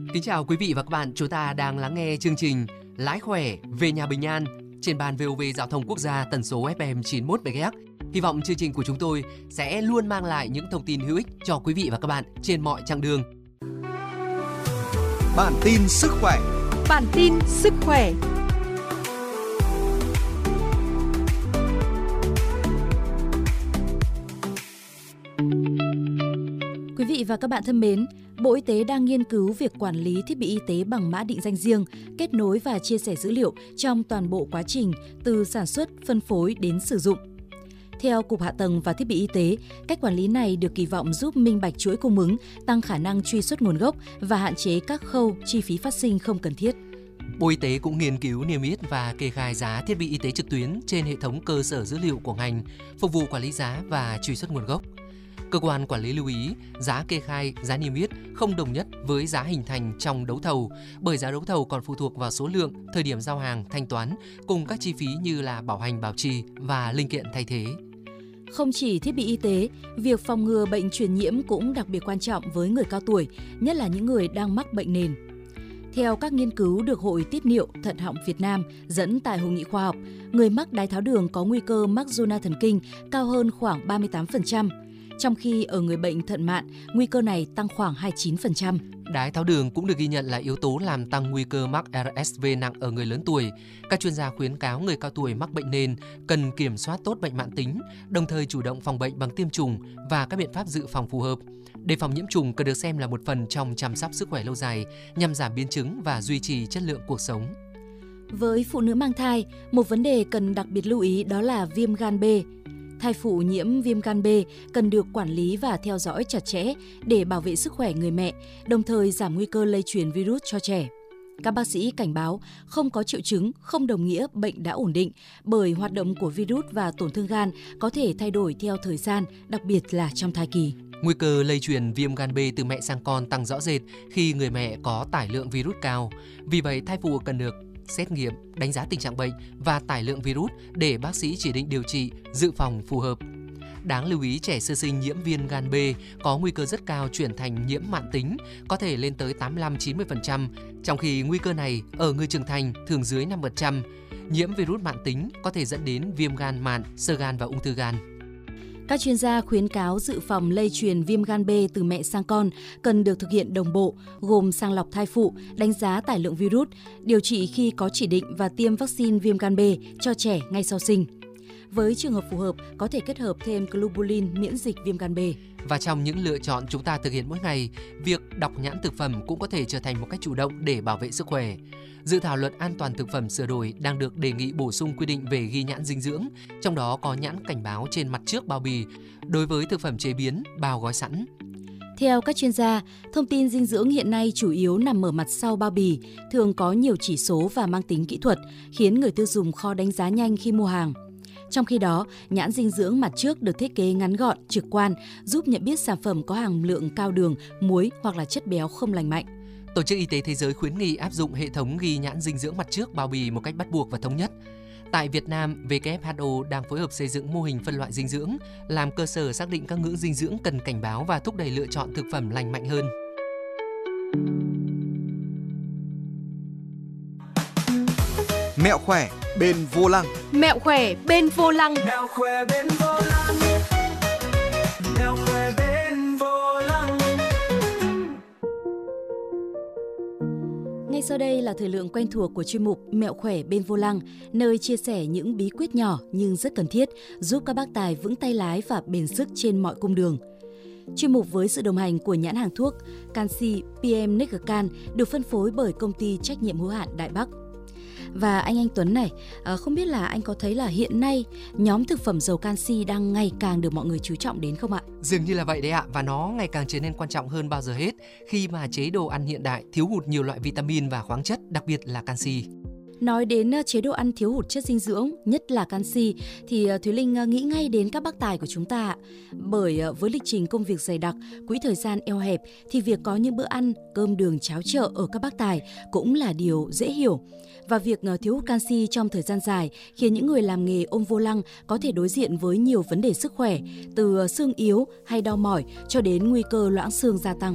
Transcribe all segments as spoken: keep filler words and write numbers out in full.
Kính chào quý vị và các bạn, chúng ta đang lắng nghe chương trình Lái khỏe về nhà bình an trên ban vê o vê Giao thông Quốc gia tần số ép em chín mươi mốt mê ga héc. Hy vọng chương trình của chúng tôi sẽ luôn mang lại những thông tin hữu ích cho quý vị và các bạn trên mọi chặng đường. Bản tin sức khỏe. Bản tin sức khỏe. Quý vị và các bạn thân mến, Bộ Y tế đang nghiên cứu việc quản lý thiết bị y tế bằng mã định danh riêng, kết nối và chia sẻ dữ liệu trong toàn bộ quá trình từ sản xuất, phân phối đến sử dụng. Theo Cục Hạ tầng và Thiết bị Y tế, cách quản lý này được kỳ vọng giúp minh bạch chuỗi cung ứng, tăng khả năng truy xuất nguồn gốc và hạn chế các khâu chi phí phát sinh không cần thiết. Bộ Y tế cũng nghiên cứu niêm yết và kê khai giá thiết bị y tế trực tuyến trên hệ thống cơ sở dữ liệu của ngành, phục vụ quản lý giá và truy xuất nguồn gốc. Cơ quan quản lý lưu ý, giá kê khai, giá niêm yết không đồng nhất với giá hình thành trong đấu thầu, bởi giá đấu thầu còn phụ thuộc vào số lượng, thời điểm giao hàng, thanh toán, cùng các chi phí như là bảo hành bảo trì và linh kiện thay thế. Không chỉ thiết bị y tế, việc phòng ngừa bệnh truyền nhiễm cũng đặc biệt quan trọng với người cao tuổi, nhất là những người đang mắc bệnh nền. Theo các nghiên cứu được Hội Tiết niệu Thận họng Việt Nam dẫn tại hội nghị khoa học, người mắc đái tháo đường có nguy cơ mắc zona thần kinh cao hơn khoảng ba mươi tám phần trăm. Trong khi ở người bệnh thận mạn, nguy cơ này tăng khoảng hai mươi chín phần trăm. Đái tháo đường cũng được ghi nhận là yếu tố làm tăng nguy cơ mắc rờ ét vê nặng ở người lớn tuổi. Các chuyên gia khuyến cáo người cao tuổi mắc bệnh nền cần kiểm soát tốt bệnh mãn tính, đồng thời chủ động phòng bệnh bằng tiêm chủng và các biện pháp dự phòng phù hợp. Đề phòng nhiễm trùng cần được xem là một phần trong chăm sóc sức khỏe lâu dài nhằm giảm biến chứng và duy trì chất lượng cuộc sống. Với phụ nữ mang thai, một vấn đề cần đặc biệt lưu ý đó là viêm gan B. Thai phụ nhiễm viêm gan B cần được quản lý và theo dõi chặt chẽ để bảo vệ sức khỏe người mẹ, đồng thời giảm nguy cơ lây truyền virus cho trẻ. Các bác sĩ cảnh báo không có triệu chứng không đồng nghĩa bệnh đã ổn định, bởi hoạt động của virus và tổn thương gan có thể thay đổi theo thời gian, đặc biệt là trong thai kỳ. Nguy cơ lây truyền viêm gan B từ mẹ sang con tăng rõ rệt khi người mẹ có tải lượng virus cao. Vì vậy, thai phụ cần được xét nghiệm, đánh giá tình trạng bệnh và tải lượng virus để bác sĩ chỉ định điều trị, dự phòng phù hợp. Đáng lưu ý, trẻ sơ sinh nhiễm viêm gan B có nguy cơ rất cao chuyển thành nhiễm mãn tính, có thể lên tới tám mươi lăm đến chín mươi phần trăm, trong khi nguy cơ này ở người trưởng thành thường dưới năm phần trăm. Nhiễm virus mãn tính có thể dẫn đến viêm gan mạn, xơ gan và ung thư gan. Các chuyên gia khuyến cáo dự phòng lây truyền viêm gan B từ mẹ sang con cần được thực hiện đồng bộ, gồm sàng lọc thai phụ, đánh giá tải lượng virus, điều trị khi có chỉ định và tiêm vaccine viêm gan B cho trẻ ngay sau sinh. Với trường hợp phù hợp, có thể kết hợp thêm globulin miễn dịch viêm gan B. Và trong những lựa chọn chúng ta thực hiện mỗi ngày, việc đọc nhãn thực phẩm cũng có thể trở thành một cách chủ động để bảo vệ sức khỏe. Dự thảo luật an toàn thực phẩm sửa đổi đang được đề nghị bổ sung quy định về ghi nhãn dinh dưỡng, trong đó có nhãn cảnh báo trên mặt trước bao bì đối với thực phẩm chế biến, bao gói sẵn. Theo các chuyên gia, thông tin dinh dưỡng hiện nay chủ yếu nằm ở mặt sau bao bì, thường có nhiều chỉ số và mang tính kỹ thuật, khiến người tiêu dùng khó đánh giá nhanh khi mua hàng. Trong khi đó, nhãn dinh dưỡng mặt trước được thiết kế ngắn gọn, trực quan, giúp nhận biết sản phẩm có hàm lượng cao đường, muối hoặc là chất béo không lành mạnh. Tổ chức Y tế Thế giới khuyến nghị áp dụng hệ thống ghi nhãn dinh dưỡng mặt trước bao bì một cách bắt buộc và thống nhất. Tại Việt Nam, vê kép hát o đang phối hợp xây dựng mô hình phân loại dinh dưỡng, làm cơ sở xác định các ngưỡng dinh dưỡng cần cảnh báo và thúc đẩy lựa chọn thực phẩm lành mạnh hơn. Mẹo khỏe bên vô lăng. Mẹo khỏe bên vô lăng. Mẹo khỏe bên vô lăng. Mẹo khỏe bên vô lăng. Ngay sau đây là thời lượng quen thuộc của chuyên mục Mẹo khỏe bên vô lăng, nơi chia sẻ những bí quyết nhỏ nhưng rất cần thiết giúp các bác tài vững tay lái và bền sức trên mọi cung đường. Chuyên mục với sự đồng hành của nhãn hàng thuốc Canxi pê em Necgarcan được phân phối bởi công ty trách nhiệm hữu hạn Đại Bắc. Và anh Anh Tuấn này, không biết là anh có thấy là hiện nay nhóm thực phẩm giàu canxi đang ngày càng được mọi người chú trọng đến không ạ? Dường như là vậy đấy ạ, và nó ngày càng trở nên quan trọng hơn bao giờ hết khi mà chế độ ăn hiện đại thiếu hụt nhiều loại vitamin và khoáng chất, đặc biệt là canxi. Nói đến chế độ ăn thiếu hụt chất dinh dưỡng, nhất là canxi, thì Thúy Linh nghĩ ngay đến các bác tài của chúng ta. Bởi với lịch trình công việc dày đặc, quỹ thời gian eo hẹp, thì việc có những bữa ăn cơm đường cháo chợ ở các bác tài cũng là điều dễ hiểu. Và việc thiếu hụt canxi trong thời gian dài khiến những người làm nghề ôm vô lăng có thể đối diện với nhiều vấn đề sức khỏe, từ xương yếu hay đau mỏi cho đến nguy cơ loãng xương gia tăng.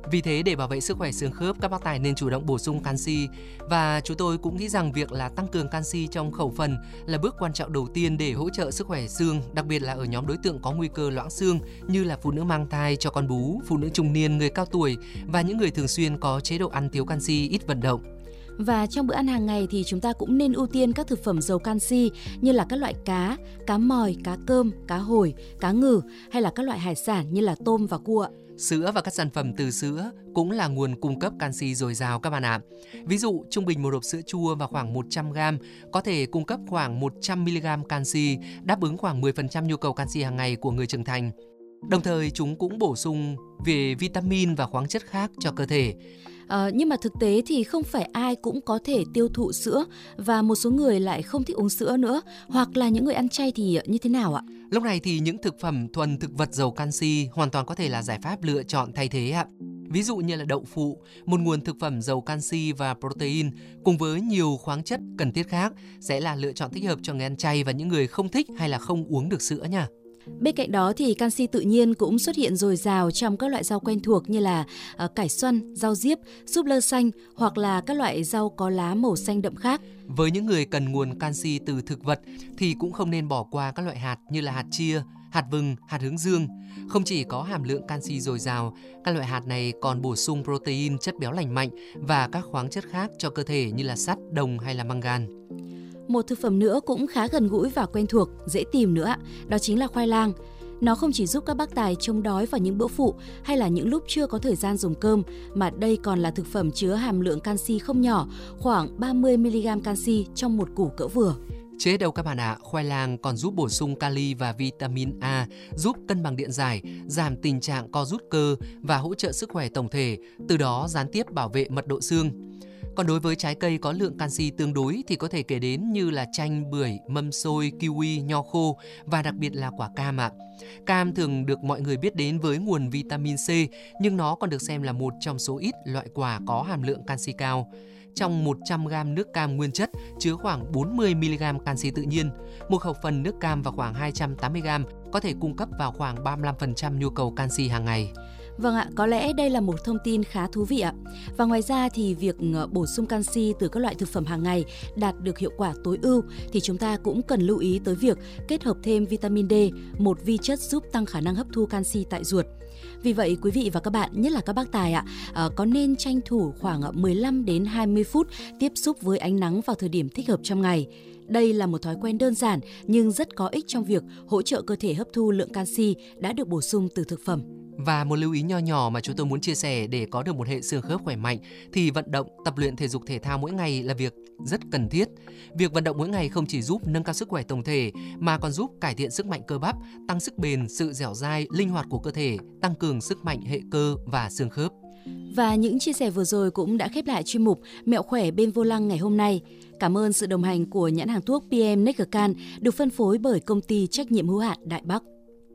Vì thế để bảo vệ sức khỏe xương khớp, các bác tài nên chủ động bổ sung canxi. Và chúng tôi cũng nghĩ rằng việc là tăng cường canxi trong khẩu phần là bước quan trọng đầu tiên để hỗ trợ sức khỏe xương, đặc biệt là ở nhóm đối tượng có nguy cơ loãng xương như là phụ nữ mang thai, cho con bú, phụ nữ trung niên, người cao tuổi và những người thường xuyên có chế độ ăn thiếu canxi, ít vận động. Và trong bữa ăn hàng ngày thì chúng ta cũng nên ưu tiên các thực phẩm giàu canxi như là các loại cá, cá mòi, cá cơm, cá hồi, cá ngừ hay là các loại hải sản như là tôm và cua. Sữa và các sản phẩm từ sữa cũng là nguồn cung cấp canxi dồi dào các bạn ạ. Ví dụ, trung bình một hộp sữa chua và khoảng một trăm gam có thể cung cấp khoảng một trăm mi-li-gam canxi, đáp ứng khoảng mười phần trăm nhu cầu canxi hàng ngày của người trưởng thành. Đồng thời, chúng cũng bổ sung về vitamin và khoáng chất khác cho cơ thể. À, nhưng mà thực tế thì không phải ai cũng có thể tiêu thụ sữa và một số người lại không thích uống sữa nữa, hoặc là những người ăn chay thì như thế nào ạ? Lúc này thì những thực phẩm thuần thực vật giàu canxi hoàn toàn có thể là giải pháp lựa chọn thay thế ạ. Ví dụ như là đậu phụ, một nguồn thực phẩm giàu canxi và protein cùng với nhiều khoáng chất cần thiết khác sẽ là lựa chọn thích hợp cho người ăn chay và những người không thích hay là không uống được sữa nha. Bên cạnh đó thì canxi tự nhiên cũng xuất hiện dồi dào trong các loại rau quen thuộc như là uh, cải xoăn, rau diếp, súp lơ xanh hoặc là các loại rau có lá màu xanh đậm khác. Với những người cần nguồn canxi từ thực vật thì cũng không nên bỏ qua các loại hạt như là hạt chia, hạt vừng, hạt hướng dương. Không chỉ có hàm lượng canxi dồi dào, các loại hạt này còn bổ sung protein, chất béo lành mạnh và các khoáng chất khác cho cơ thể như là sắt, đồng hay là mangan. Một thực phẩm nữa cũng khá gần gũi và quen thuộc, dễ tìm nữa, đó chính là khoai lang. Nó không chỉ giúp các bác tài chống đói vào những bữa phụ hay là những lúc chưa có thời gian dùng cơm, mà đây còn là thực phẩm chứa hàm lượng canxi không nhỏ, khoảng ba mươi mi-li-gam canxi trong một củ cỡ vừa. Chế đâu các bạn ạ, à, khoai lang còn giúp bổ sung kali và vitamin A, giúp cân bằng điện giải, giảm tình trạng co rút cơ và hỗ trợ sức khỏe tổng thể, từ đó gián tiếp bảo vệ mật độ xương. Còn đối với trái cây có lượng canxi tương đối thì có thể kể đến như là chanh, bưởi, mâm xôi, kiwi, nho khô và đặc biệt là quả cam ạ. Cam thường được mọi người biết đến với nguồn vitamin C, nhưng nó còn được xem là một trong số ít loại quả có hàm lượng canxi cao. Trong một trăm gam nước cam nguyên chất chứa khoảng bốn mươi mi-li-gam canxi tự nhiên. Một khẩu phần nước cam và khoảng hai trăm tám mươi gam có thể cung cấp vào khoảng ba mươi lăm phần trăm nhu cầu canxi hàng ngày. Vâng ạ, có lẽ đây là một thông tin khá thú vị ạ. Và ngoài ra thì việc bổ sung canxi từ các loại thực phẩm hàng ngày đạt được hiệu quả tối ưu thì chúng ta cũng cần lưu ý tới việc kết hợp thêm vitamin D, một vi chất giúp tăng khả năng hấp thu canxi tại ruột. Vì vậy quý vị và các bạn, nhất là các bác tài ạ, có nên tranh thủ khoảng mười lăm đến hai mươi phút tiếp xúc với ánh nắng vào thời điểm thích hợp trong ngày. Đây là một thói quen đơn giản nhưng rất có ích trong việc hỗ trợ cơ thể hấp thu lượng canxi đã được bổ sung từ thực phẩm. Và một lưu ý nho nhỏ mà chúng tôi muốn chia sẻ để có được một hệ xương khớp khỏe mạnh thì vận động, tập luyện thể dục thể thao mỗi ngày là việc rất cần thiết. Việc vận động mỗi ngày không chỉ giúp nâng cao sức khỏe tổng thể mà còn giúp cải thiện sức mạnh cơ bắp, tăng sức bền, sự dẻo dai, linh hoạt của cơ thể, tăng cường sức mạnh hệ cơ và xương khớp. Và những chia sẻ vừa rồi cũng đã khép lại chuyên mục Mẹo khỏe bên vô lăng ngày hôm nay. Cảm ơn sự đồng hành của nhãn hàng thuốc pê em Neckercan được phân phối bởi công ty trách nhiệm hữu hạn Đại Bắc.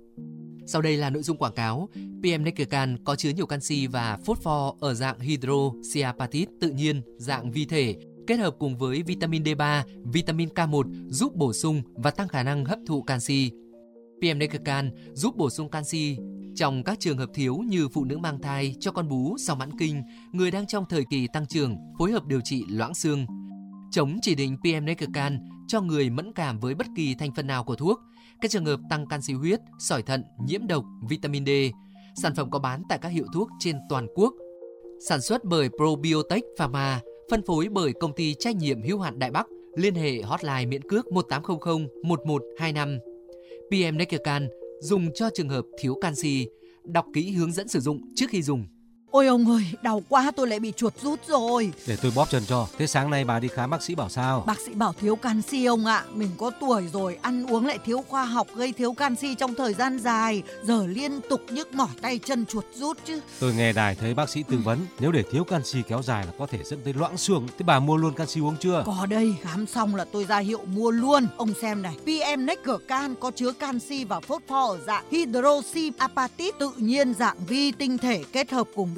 Sau đây là nội dung quảng cáo. pê em Neckercan có chứa nhiều canxi và phosphor ở dạng hydroxyapatite tự nhiên, dạng vi thể, kết hợp cùng với vitamin D ba, vitamin K một giúp bổ sung và tăng khả năng hấp thụ canxi. pê em Neckercan giúp bổ sung canxi trong các trường hợp thiếu như phụ nữ mang thai, cho con bú sau mãn kinh, người đang trong thời kỳ tăng trưởng, phối hợp điều trị loãng xương. Chống chỉ định pê em Neckercan cho người mẫn cảm với bất kỳ thành phần nào của thuốc, các trường hợp tăng canxi huyết, sỏi thận, nhiễm độc, vitamin D. Sản phẩm có bán tại các hiệu thuốc trên toàn quốc. Sản xuất bởi Probiotech Pharma, phân phối bởi công ty trách nhiệm hữu hạn Đại Bắc. Liên hệ hotline miễn cước một tám không không một một hai năm. pê em Neckercan dùng cho trường hợp thiếu canxi. Đọc kỹ hướng dẫn sử dụng trước khi dùng. Ôi ông ơi, đau quá, tôi lại bị chuột rút rồi. Để tôi bóp chân cho. Thế sáng nay bà đi khám bác sĩ bảo sao? Bác sĩ bảo thiếu canxi ông ạ. Mình có tuổi rồi, ăn uống lại thiếu khoa học, gây thiếu canxi trong thời gian dài. Giờ liên tục nhức mỏi tay chân, chuột rút chứ. Tôi nghe đài thấy bác sĩ tư vấn, nếu để thiếu canxi kéo dài là có thể dẫn tới loãng xương. Thế bà mua luôn canxi uống chưa? Có đây, khám xong là tôi ra hiệu mua luôn. Ông xem này, pê em Neckercan có chứa canxi và phosphor ở dạng hydroxyapatite tự nhiên, dạng vi tinh thể kết hợp cùng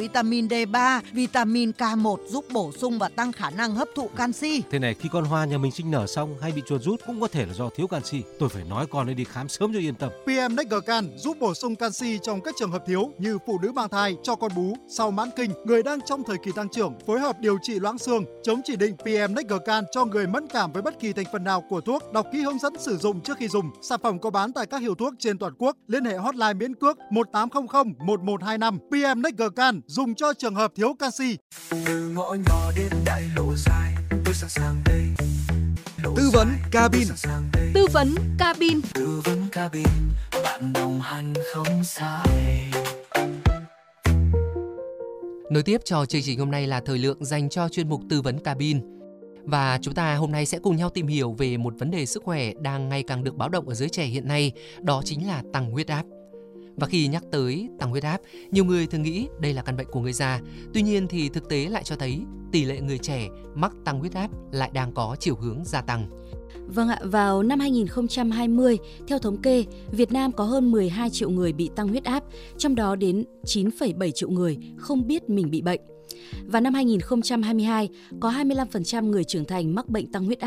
vitamin D ba, vitamin K một giúp bổ sung và tăng khả năng hấp thụ canxi. Thế này, khi con hoa nhà mình sinh nở xong hay bị chuột rút cũng có thể là do thiếu canxi. Tôi phải nói con ấy đi khám sớm cho yên tâm. pê em Necgarcan giúp bổ sung canxi trong các trường hợp thiếu như phụ nữ mang thai, cho con bú, sau mãn kinh, người đang trong thời kỳ tăng trưởng, phối hợp điều trị loãng xương. Chống chỉ định pê em Necgarcan cho người mẫn cảm với bất kỳ thành phần nào của thuốc. Đọc kỹ hướng dẫn sử dụng trước khi dùng. Sản phẩm có bán tại các hiệu thuốc trên toàn quốc. Liên hệ hotline miễn cước một tám không không một một hai năm. pê em Necgarcan dùng cho trường hợp thiếu canxi. Từ ngõ nhỏ đến đại lộ dài, tôi sẵn sàng đây. Lộ Tư vấn dài, cabin. tôi sẵn sàng đây. Tư vấn cabin. Tư vấn cabin, bạn đồng hành không xa. Nối tiếp cho chương trình hôm nay là thời lượng dành cho chuyên mục tư vấn cabin. Và chúng ta hôm nay sẽ cùng nhau tìm hiểu về một vấn đề sức khỏe đang ngày càng được báo động ở giới trẻ hiện nay, đó chính là tăng huyết áp. Và khi nhắc tới tăng huyết áp, nhiều người thường nghĩ đây là căn bệnh của người già. Tuy nhiên thì thực tế lại cho thấy tỷ lệ người trẻ mắc tăng huyết áp lại đang có chiều hướng gia tăng. Vâng ạ, vào năm hai nghìn không trăm hai mươi, theo thống kê, Việt Nam có hơn mười hai triệu người bị tăng huyết áp, trong đó đến chín phẩy bảy triệu người không biết mình bị bệnh. Và năm hai nghìn không trăm hai mươi hai, có hai mươi lăm phần trăm người trưởng thành mắc bệnh tăng huyết áp.